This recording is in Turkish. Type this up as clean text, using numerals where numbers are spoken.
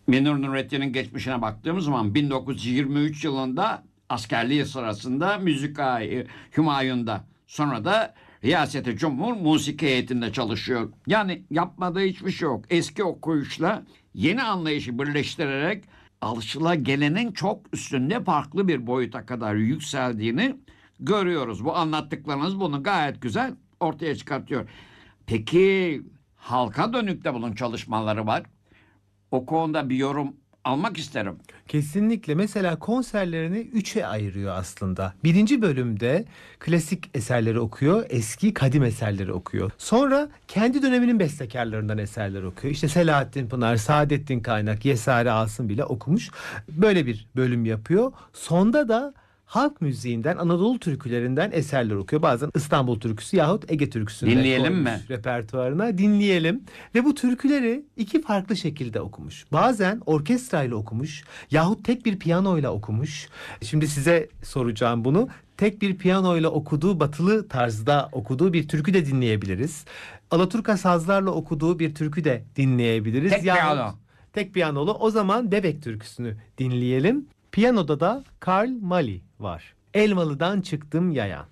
Münir Nurettin'in geçmişine baktığımız zaman 1923 yılında askerliği sırasında müzik Hümayun'da, sonra da Riyaseti Cumhur Musiki Heyeti'nde çalışıyor. Yani yapmadığı hiçbir şey yok. Eski okuyuşla yeni anlayışı birleştirerek alışılagelenin çok üstünde farklı bir boyuta kadar yükseldiğini görüyoruz. Bu anlattıklarınız bunu gayet güzel ortaya çıkartıyor. Peki halka dönük de bunun çalışmaları var. O konuda bir yorum almak isterim. Kesinlikle. Mesela konserlerini üçe ayırıyor aslında. Birinci bölümde klasik eserleri okuyor, eski kadim eserleri okuyor. Sonra kendi döneminin bestekarlarından eserler okuyor. İşte Selahattin Pınar, Saadettin Kaynak, Yesari Asım bile okumuş. Böyle bir bölüm yapıyor. Sonda da halk müziğinden, Anadolu türkülerinden eserler okuyor. Bazen İstanbul türküsü yahut Ege türküsünü de Dinleyelim koymuş mi? repertuarına. Dinleyelim. Ve bu türküleri iki farklı şekilde okumuş. Bazen orkestrayla okumuş yahut tek bir piyanoyla okumuş. Şimdi size soracağım bunu. Tek bir piyanoyla okuduğu, batılı tarzda okuduğu bir türkü de dinleyebiliriz. Alaturka sazlarla okuduğu bir türkü de dinleyebiliriz. Tek Yahut piyano. tek piyanolu. O zaman Bebek türküsünü dinleyelim. Piyanoda da Karl Mali var. Elmalı'dan çıktım yaya.